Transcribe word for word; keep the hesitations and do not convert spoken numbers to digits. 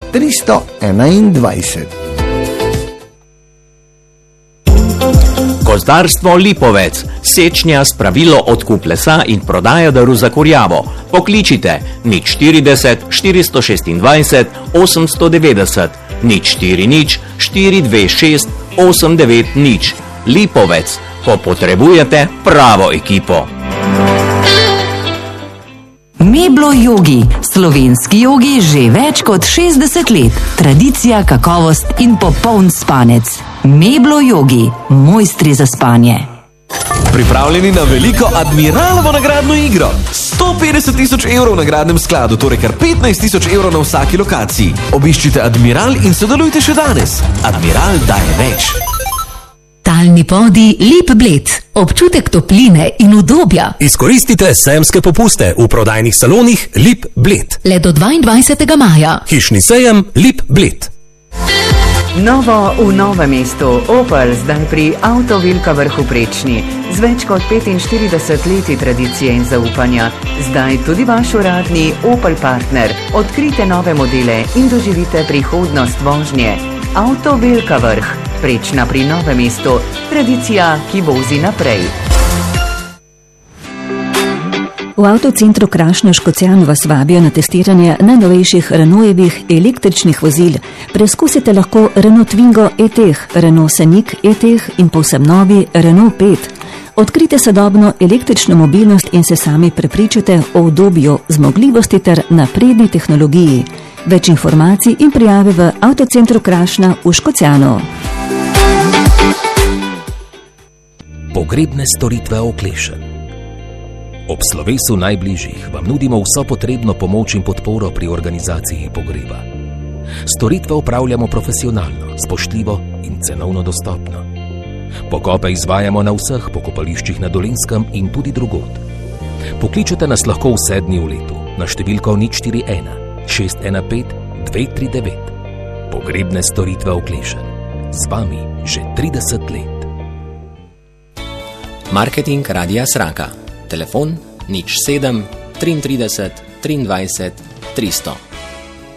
tristo enaindvajset. Gozdarstvo Lipovec, sečnja, spravilo, odkup lesa in prodaja drv za kurjavo. Pokličite nič štirideset štiristo šestindvajset osemsto devetdeset, nič štiri nič štiri dve šest osem devet nič. Lipovec, ko potrebujete pravo ekipo. Meblo Yogi, slovenski jogi že več kot šestdeset let. Tradicija, kakovost in popoln spanec. Meblo Yogi, mojstri za spanje. Pripravljeni na veliko Admiralovo nagradno igro. sto petdeset tisoč evrov v nagradnem skladu, torej kar petnajst tisoč evrov na vsaki lokaciji. Obiščite Admiral in sodelujte še danes. Admiral daje več. Talni podi Lip Bled, občutek topline in udobja. Izkoristite sejemske popuste v prodajnih salonih Lip Bled. Le do dvaindvajsetega maja. Hišni sejem Lip Bled. Novo v Novem mestu, Opel, zdaj pri Avto Vilka Vrh v Prečni. Z več kot petinštirideset leti tradicije in zaupanja. Zdaj tudi vaš uradni Opel partner. Odkrite nove modele in doživite prihodnost vožnje. Avto Vilka Vrh, Prečna pri Novem mestu. Tradicija, ki vozi naprej. V avtocentru Krašno-Škocjan vas vabijo na testiranje najnovejših Renaultjevih električnih vozil. Preizkusite lahko Renault Twingo E-Tech, Renault Scenic E-Tech in povsem novi Renault pet. Odkrite sodobno električno mobilnost in se sami prepričate o udobju, zmogljivosti ter napredni tehnologiji. Več informacij in prijave v avtocentru Krašna v Škocjanu. Pogrebne storitve Oklešen. Ob slovesu najbližjih vam nudimo vso potrebno pomoč in podporo pri organizaciji pogreba. Storitve opravljamo profesionalno, spoštljivo in cenovno dostopno. Pokope izvajamo na vseh pokopališčih na Dolenjskem in tudi drugod. Pokličete nas lahko vse dni v letu na številko nič štiri ena šest ena pet dve tri devet. Pogrebne storitve Oklešen. Z vami že trideset let. Marketing Radia Sraka. Telefon nič sedem triintrideset triindvajset tristo.